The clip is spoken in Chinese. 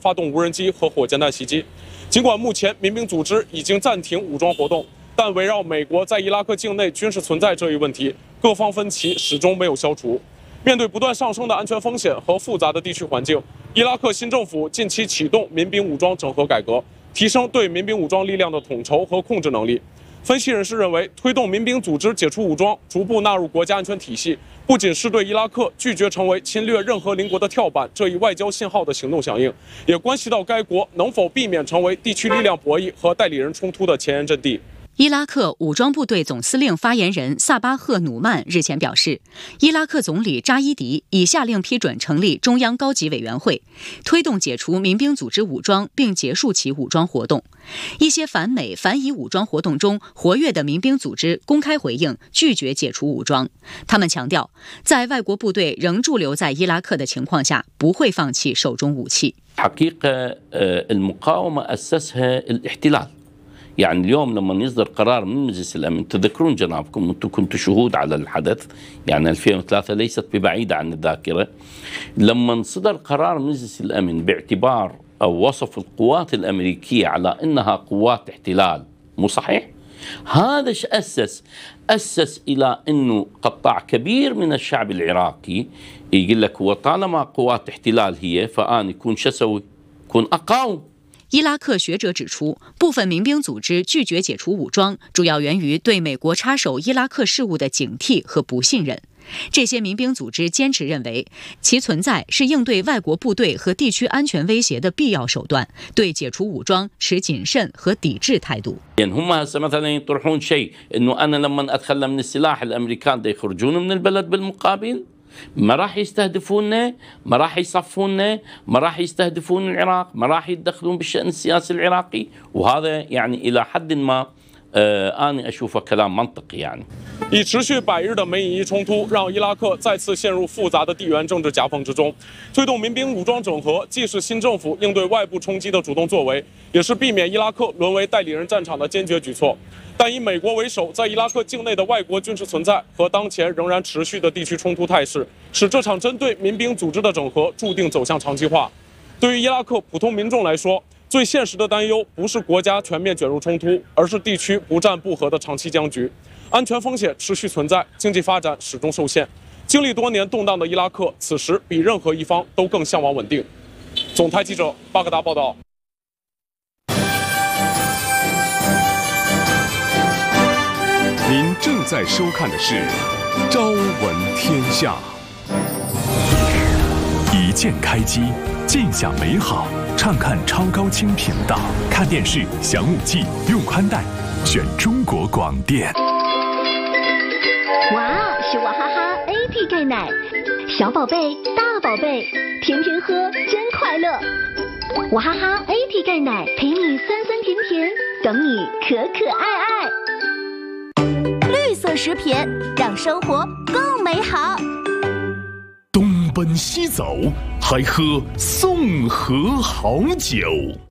发动无人机和火箭弹袭击。尽管目前民兵组织已经暂停武装活动，但围绕美国在伊拉克境内军事存在这一问题，各方分歧始终没有消除。面对不断上升的安全风险和复杂的地区环境，伊拉克新政府近期启动民兵武装整合改革，提升对民兵武装力量的统筹和控制能力。分析人士认为，推动民兵组织解除武装，逐步纳入国家安全体系，不仅是对伊拉克拒绝成为侵略任何邻国的跳板这一外交信号的行动响应，也关系到该国能否避免成为地区力量博弈和代理人冲突的前沿阵地。 伊拉克武装部队总司令发言人萨巴赫·努曼日前表示，伊拉克总理扎伊迪已下令批准成立中央高级委员会，推动解除民兵组织武装并结束其武装活动。一些反美反以武装活动中活跃的民兵组织公开回应，拒绝解除武装。他们强调，在外国部队仍驻留在伊拉克的情况下，不会放弃手中武器。 يعني اليوم لما يصدر قرار من مجلس الأمن، تذكرون جنابكم أنتم كنتوا شهود على الحدث، يعني 2003 ليست ببعيدة عن الذاكرة، لما صدر قرار مجلس الأمن باعتبار أو وصف القوات الأمريكية على أنها قوات احتلال، مو صحيح؟ هذا أسس إلى أنه قطاع كبير من الشعب العراقي يقول لك هو طالما قوات احتلال هي فأنا يكون شسوي، يكون أقاوم。 伊拉克学者指出，部分民兵组织拒绝解除武装，主要源于对美国插手伊拉克事务的警惕和不信任。这些民兵组织坚持认为，其存在是应对外国部队和地区安全威胁的必要手段，对解除武装持谨慎和抵制态度。 هم هسه مثلا يطرحون شيء انه انا لما اتخلى من السلاح الامريكان دا يخرجون من البلد بالمقابل، ما راح يستهدفوننا، ما راح يصفوننا، ما راح يستهدفون العراق، ما راح يتدخلون بالشأن السياسي العراقي، وهذا يعني إلى حد ما أنا أشوفه كلام منطقي يعني。 已持续100日的美以伊冲突，让伊拉克再次陷入复杂的地缘政治夹缝之中。推动民兵武装整合，既是新政府应对外部冲击的主动作为，也是避免伊拉克沦为代理人战场的坚决举措。但以美国为首，在伊拉克境内的外国军事存在和当前仍然持续的地区冲突态势，使这场针对民兵组织的整合注定走向长期化。对于伊拉克普通民众来说，最现实的担忧不是国家全面卷入冲突，而是地区不战不和的长期僵局。安全风险持续存在，经济发展始终受限。经历多年动荡的伊拉克，此时比任何一方都更向往稳定。总台记者巴格达报道。 您正在收看的是《朝闻天下》。一键开机，尽享美好，畅看超高清频道，看电视享5G，用宽带，选中国广电。 哇，是娃哈哈 AP 钙奶，小宝贝、大宝贝，天天喝真快乐。娃哈哈 AP 钙奶陪你酸酸甜甜，等你可可爱爱。绿色食品让生活更美好。 东奔西走，还喝宋河好酒。